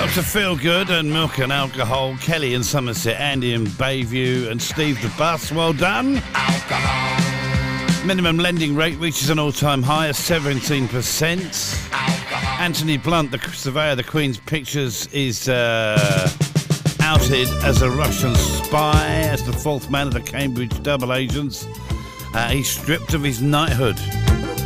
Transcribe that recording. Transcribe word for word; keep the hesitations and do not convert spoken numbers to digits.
Doctor Feelgood and Milk and Alcohol, Kelly in Somerset, Andy in Bayview, and Steve the Bus. Well done. Alcohol. Minimum lending rate reaches an all-time high of seventeen percent. Alcohol. Anthony Blunt, the surveyor of the Queen's Pictures, is uh, outed as a Russian spy, as the fourth man of the Cambridge double agents. Uh, he's stripped of his knighthood.